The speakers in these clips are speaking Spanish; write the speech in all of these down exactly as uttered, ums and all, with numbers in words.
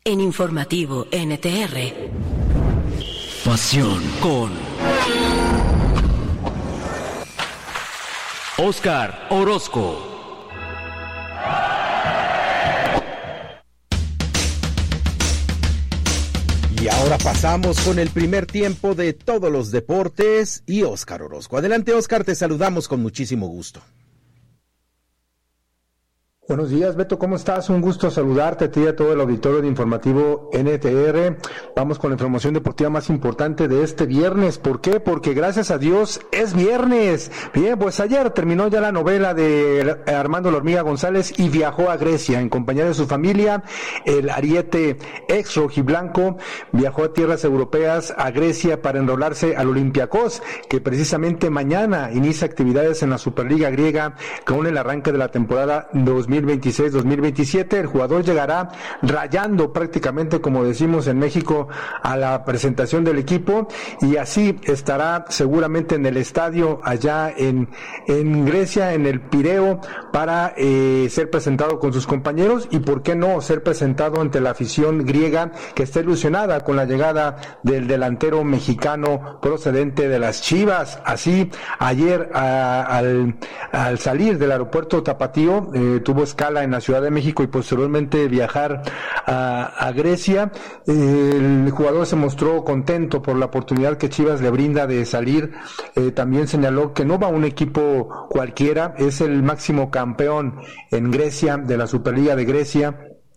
En Informativo N T R. Pasión con Óscar Orozco. Y ahora pasamos con el primer tiempo de todos los deportes y Óscar Orozco. Adelante, Óscar, te saludamos con muchísimo gusto. Buenos días, Beto, ¿cómo estás? Un gusto saludarte a ti y a todo el auditorio de Informativo N T R. Vamos con la información deportiva más importante de este viernes. ¿Por qué? Porque gracias a Dios es viernes. Bien, pues ayer terminó ya la novela de Armando La Hormiga González y viajó a Grecia en compañía de su familia. El ariete ex rojiblanco viajó a tierras europeas, a Grecia, para enrolarse al Olympiacos, que precisamente mañana inicia actividades en la Superliga griega con el arranque de la temporada dos mil veintiséis dos mil veintisiete. El jugador llegará rayando prácticamente, como decimos en México, a la presentación del equipo, y así estará seguramente en el estadio allá en, en Grecia, en el Pireo, para eh, ser presentado con sus compañeros y, por qué no, ser presentado ante la afición griega, que está ilusionada con la llegada del delantero mexicano procedente de las Chivas. Así, ayer a, al, al salir del aeropuerto Tapatío, eh, tuvo escala en la Ciudad de México y posteriormente viajar a, a Grecia. El jugador se mostró contento por la oportunidad que Chivas le brinda de salir. Eh, también señaló que no va un equipo cualquiera, es el máximo campeón en Grecia, de la Superliga de Grecia,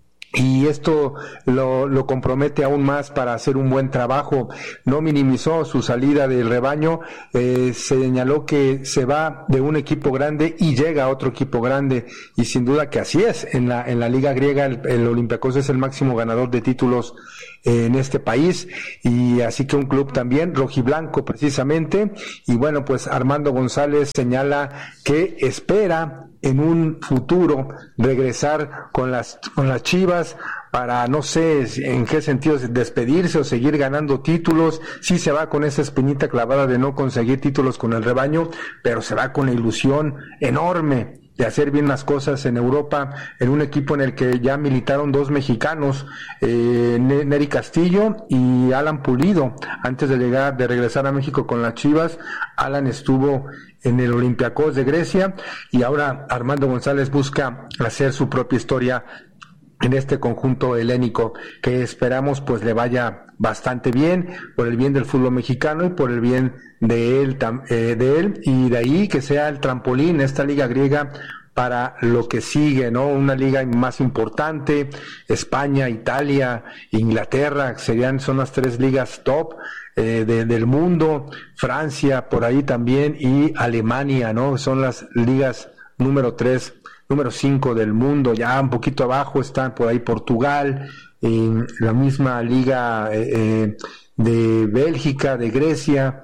y esto lo, lo compromete aún más para hacer un buen trabajo. No minimizó su salida del rebaño, eh, señaló que se va de un equipo grande y llega a otro equipo grande, y sin duda que así es. En la, en la Liga griega el, el Olympiacos es el máximo ganador de títulos eh, en este país, y así que un club también rojiblanco precisamente. Y bueno, pues Armando González señala que espera en un futuro regresar con las con las Chivas para, no sé en qué sentido, despedirse o seguir ganando títulos. Sí se va con esa espinita clavada de no conseguir títulos con el rebaño, pero se va con la ilusión enorme de hacer bien las cosas en Europa, en un equipo en el que ya militaron dos mexicanos, eh, Nery Castillo y Alan Pulido. Antes de llegar, de regresar a México con las Chivas, Alan estuvo en el Olympiacos de Grecia, y ahora Armando González busca hacer su propia historia en este conjunto helénico, que esperamos pues le vaya bastante bien, por el bien del fútbol mexicano y por el bien de él, eh, de él y de ahí que sea el trampolín, esta liga griega, para lo que sigue, ¿no? Una liga más importante, España, Italia, Inglaterra, serían, son las tres ligas top eh, de, del mundo, Francia por ahí también, y Alemania, ¿no? Son las ligas número tres, número cinco del mundo. Ya un poquito abajo están por ahí Portugal, en la misma liga eh, de Bélgica, de Grecia.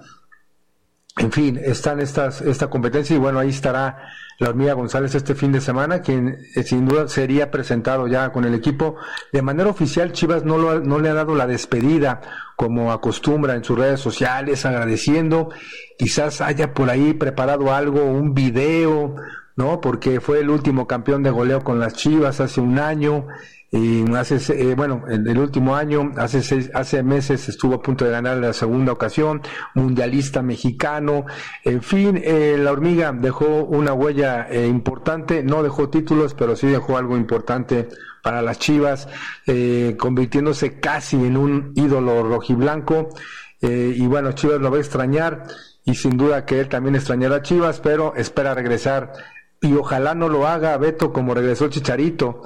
En fin, están estas, esta competencia, y bueno, ahí estará La Hormiga González este fin de semana, quien eh, sin duda sería presentado ya con el equipo. De manera oficial, Chivas no, lo, no le ha dado la despedida como acostumbra en sus redes sociales, agradeciendo. Quizás haya por ahí preparado algo, un video, ¿no? Porque fue el último campeón de goleo con las Chivas hace un año. Y hace, eh, bueno, el, el último año, hace seis, hace meses estuvo a punto de ganar la segunda ocasión, mundialista mexicano. En fin, eh, La Hormiga dejó una huella eh, importante, no dejó títulos, pero sí dejó algo importante para las Chivas, eh, convirtiéndose casi en un ídolo rojiblanco. Eh, y bueno, Chivas lo va a extrañar, y sin duda que él también extrañará a Chivas, pero espera regresar, y ojalá no lo haga, Beto, como regresó Chicharito,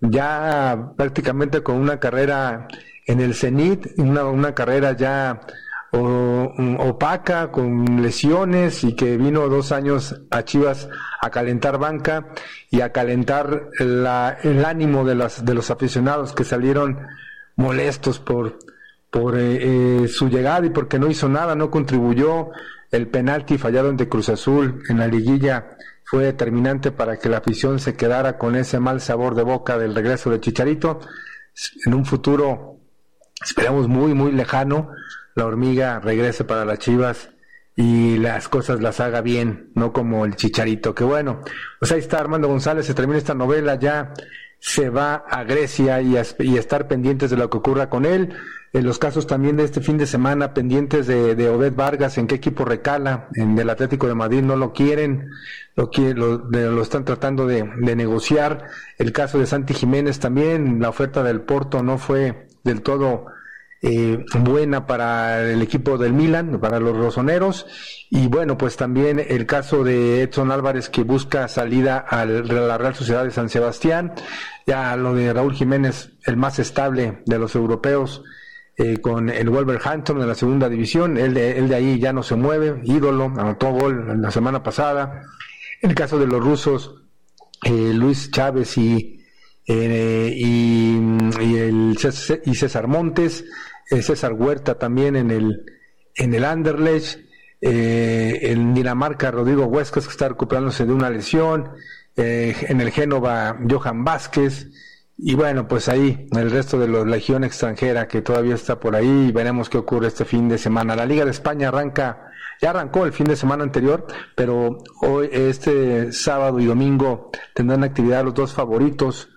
ya prácticamente con una carrera en el cenit, una, una carrera ya o, opaca, con lesiones, y que vino dos años a Chivas a calentar banca y a calentar la, el ánimo de, las, de los aficionados, que salieron molestos por, por eh, eh, su llegada, y porque no hizo nada, no contribuyó. El penalti fallado ante Cruz Azul en la liguilla fue determinante para que la afición se quedara con ese mal sabor de boca del regreso de Chicharito. En un futuro, esperamos muy, muy lejano, La Hormiga regrese para las Chivas y las cosas las haga bien, no como el Chicharito. Que bueno, pues ahí está Armando González, se termina esta novela ya se va a Grecia y, a, y estar pendientes de lo que ocurra con él. En los casos también de este fin de semana, pendientes de, de Obed Vargas, en qué equipo recala, en el Atlético de Madrid no lo quieren, lo, lo, lo están tratando de, de negociar. El caso de Santi Jiménez también, la oferta del Porto no fue del todo eh, buena para el equipo del Milan, para los rosoneros. Y bueno, pues también el caso de Edson Álvarez, que busca salida a la Real Sociedad de San Sebastián. Ya lo de Raúl Jiménez, el más estable de los europeos, eh, con el Wolverhampton en la segunda división. Él de, él de ahí ya no se mueve, ídolo, anotó gol la semana pasada. El caso de los rusos, eh, Luis Chávez y, eh, y, y, el, y César Montes, eh, César Huerta también en el, en el Anderlecht. Eh, en Dinamarca, Rodrigo Huescas, que está recuperándose de una lesión. Eh, en el Génova, Johan Vázquez. Y bueno, pues ahí el resto de la legión extranjera que todavía está por ahí. Veremos qué ocurre este fin de semana. La Liga de España arranca, ya arrancó el fin de semana anterior, pero hoy, este sábado y domingo, tendrán actividad los dos favoritos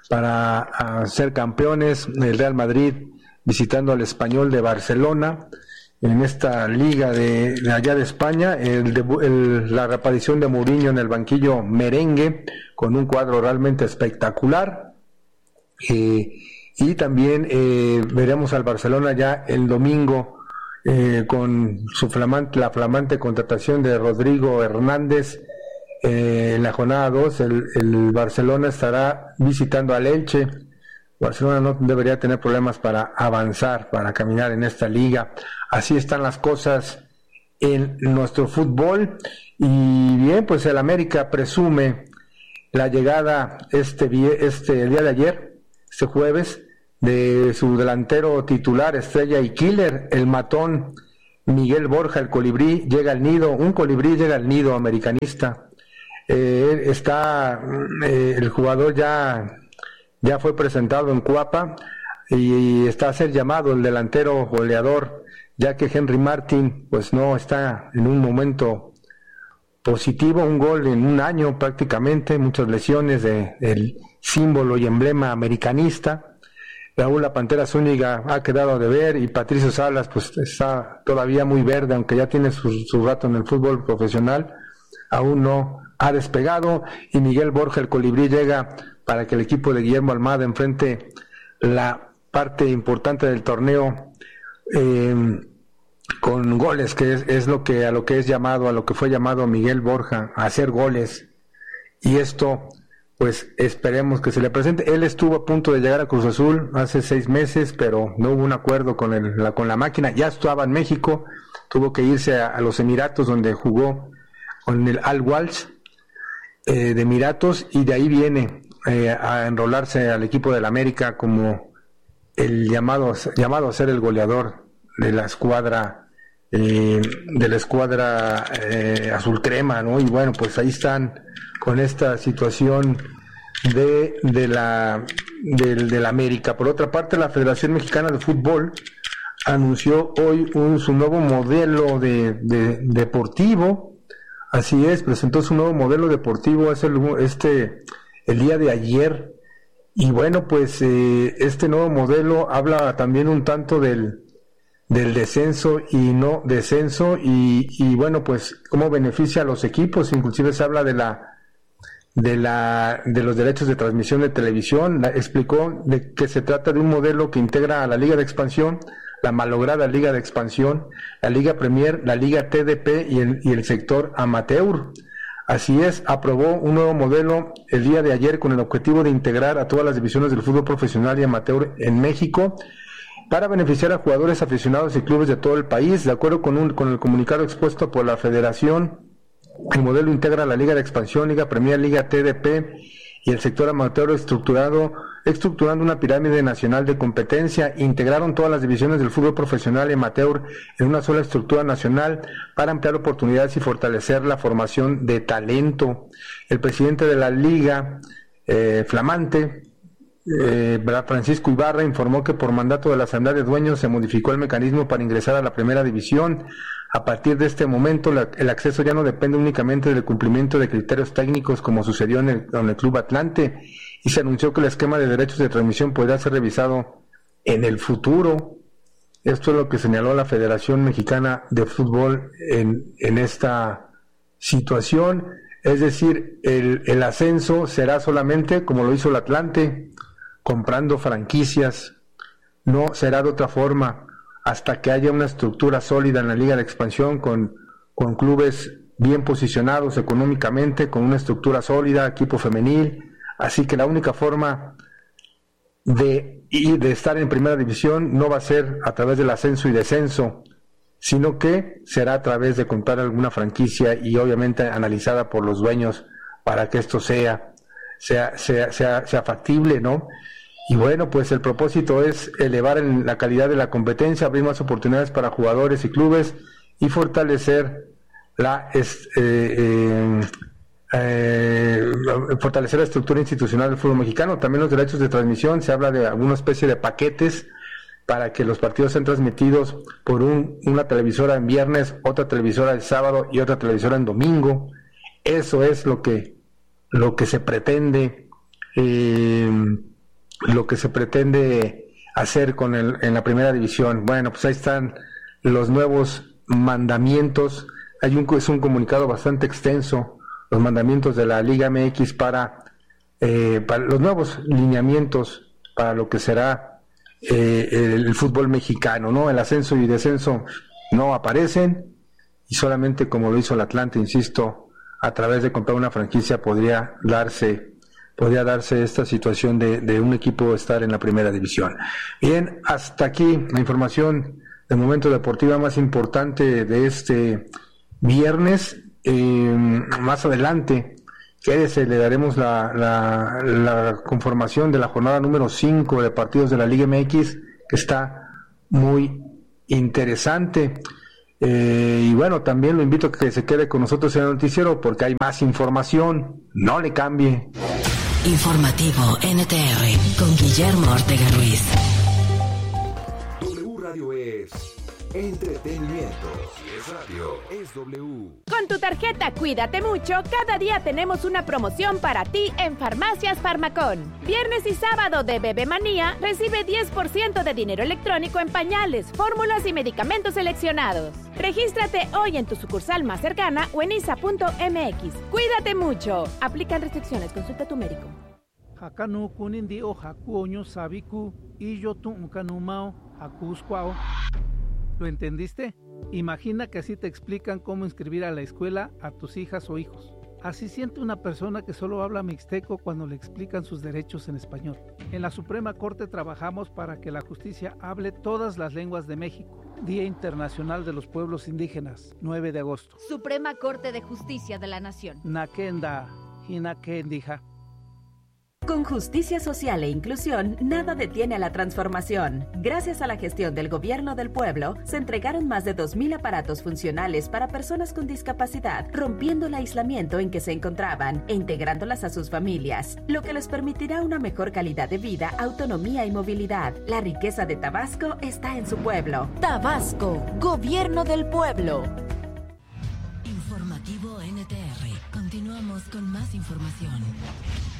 para ser campeones. El Real Madrid visitando al Español de Barcelona en esta liga de, de allá de España. El, el, la reaparición de Mourinho en el banquillo merengue, con un cuadro realmente espectacular. Eh, y también eh, veremos al Barcelona ya el domingo eh, con su flamante, la flamante contratación de Rodrigo Hernández. Eh, en la jornada dos el, el Barcelona estará visitando al Elche. Barcelona no debería tener problemas para avanzar, para caminar en esta liga. Así están las cosas en nuestro fútbol. Y bien, pues el América presume la llegada este, este el día de ayer, este jueves, de su delantero titular, estrella y killer, el matón Miguel Borja, el colibrí, llega al nido. Un colibrí llega al nido americanista. Eh, está eh, el jugador ya... Ya fue presentado en Cuapa y está a ser llamado el delantero goleador, ya que Henry Martin pues no está en un momento positivo, un gol en un año prácticamente, muchas lesiones de, del símbolo y emblema americanista. Raúl La Pantera Zúñiga ha quedado a deber y Patricio Salas pues está todavía muy verde, aunque ya tiene su, su rato en el fútbol profesional, aún no ha despegado. Y Miguel Borja, el colibrí, llega para que el equipo de Guillermo Almada enfrente la parte importante del torneo eh, con goles, que es, es lo que a lo que es llamado, a lo que fue llamado Miguel Borja, a hacer goles. Y esto, pues esperemos que se le presente. Él estuvo a punto de llegar a Cruz Azul hace seis meses, pero no hubo un acuerdo con el, la, con la máquina. Ya estaba en México, tuvo que irse a, a los Emiratos, donde jugó con el Al-Walsh eh, de Emiratos, y de ahí viene Eh, a enrolarse al equipo del América como el llamado llamado a ser el goleador de la escuadra eh, de la escuadra eh, azul crema, ¿no? Y bueno, pues ahí están con esta situación de de la del del América. Por otra parte, la Federación Mexicana de Fútbol anunció hoy un, su nuevo modelo de, de deportivo. Así es, presentó su nuevo modelo deportivo es el, este el día de ayer. Y bueno, pues eh, este nuevo modelo habla también un tanto del del descenso y no descenso, y, y bueno, pues cómo beneficia a los equipos. Inclusive se habla de la de la de los derechos de transmisión de televisión. La, explicó de que se trata de un modelo que integra a la Liga de Expansión, la malograda Liga de Expansión, la Liga Premier, la Liga T D P y el, y el sector amateur. Así es, aprobó un nuevo modelo el día de ayer con el objetivo de integrar a todas las divisiones del fútbol profesional y amateur en México para beneficiar a jugadores, aficionados y clubes de todo el país. De acuerdo con, un, con el comunicado expuesto por la Federación, el modelo integra la Liga de Expansión, Liga Premier, Liga T D P y el sector amateur, estructurado, estructurando una pirámide nacional de competencia. Integraron todas las divisiones del fútbol profesional y amateur en una sola estructura nacional para ampliar oportunidades y fortalecer la formación de talento. El presidente de la Liga, eh, flamante, eh, Francisco Ibarra informó que por mandato de la Asamblea de Dueños se modificó el mecanismo para ingresar a la primera división. A partir de este momento, la, el acceso ya no depende únicamente del cumplimiento de criterios técnicos como sucedió en el, en el Club Atlante, y se anunció que el esquema de derechos de transmisión podrá ser revisado en el futuro. Esto es lo que señaló la Federación Mexicana de Fútbol en, en esta situación. Es decir, el, el ascenso será solamente como lo hizo el Atlante, comprando franquicias. No será de otra forma, hasta que haya una estructura sólida en la Liga de Expansión con, con clubes bien posicionados económicamente, con una estructura sólida, equipo femenil. Así que la única forma de, y de estar en primera división no va a ser a través del ascenso y descenso, sino que será a través de comprar alguna franquicia y obviamente analizada por los dueños para que esto sea, sea, sea, sea, sea factible, ¿no? Y bueno, pues el propósito es elevar en la calidad de la competencia, abrir más oportunidades para jugadores y clubes y fortalecer la eh, eh, eh, fortalecer la estructura institucional del fútbol mexicano. También los derechos de transmisión, se habla de alguna especie de paquetes para que los partidos sean transmitidos por un, una televisora en viernes, otra televisora el sábado y otra televisora en domingo. Eso es lo que lo que se pretende eh, lo que se pretende hacer con el, en la primera división. Bueno, pues ahí están los nuevos mandamientos. Hay un, es un comunicado bastante extenso, los mandamientos de la Liga M X para, eh, para los nuevos lineamientos para lo que será Eh, el, el fútbol mexicano, ¿no? El ascenso y descenso no aparecen, y solamente como lo hizo el Atlante, insisto, a través de comprar una franquicia podría darse podría darse esta situación de, de un equipo estar en la primera división. Bien, hasta aquí la información de momento deportiva más importante de este viernes. Eh, más adelante, quédese, le daremos la, la, la conformación de la jornada número cinco de partidos de la Liga M X, que está muy interesante. Eh, y bueno, también lo invito a que se quede con nosotros en el noticiero porque hay más información. No le cambie. Informativo N T R con Guillermo Ortega Ruiz. W Radio es entretenimiento. Si es radio, es W. Con tu tarjeta Cuídate Mucho, cada día tenemos una promoción para ti en Farmacias Farmacón. Viernes y sábado de Bebe Manía, recibe diez por ciento de dinero electrónico en pañales, fórmulas y medicamentos seleccionados. Regístrate hoy en tu sucursal más cercana o en I S A punto M X. Cuídate mucho. Aplican restricciones. Consulta a tu médico. Hakanu kunindi o hakuoño sabiku y yo tu ukanumao hakuskwao. ¿Lo entendiste? Imagina que así te explican cómo inscribir a la escuela a tus hijas o hijos. Así siente una persona que solo habla mixteco cuando le explican sus derechos en español. En la Suprema Corte trabajamos para que la justicia hable todas las lenguas de México. Día Internacional de los Pueblos Indígenas, nueve de agosto. Suprema Corte de Justicia de la Nación. Nakenda, hinakendija. Con justicia social e inclusión, nada detiene a la transformación. Gracias a la gestión del Gobierno del Pueblo, se entregaron más de dos mil aparatos funcionales para personas con discapacidad, rompiendo el aislamiento en que se encontraban e integrándolas a sus familias, lo que les permitirá una mejor calidad de vida, autonomía y movilidad. La riqueza de Tabasco está en su pueblo. Tabasco, Gobierno del Pueblo. Informativo N T R. Continuamos con más información.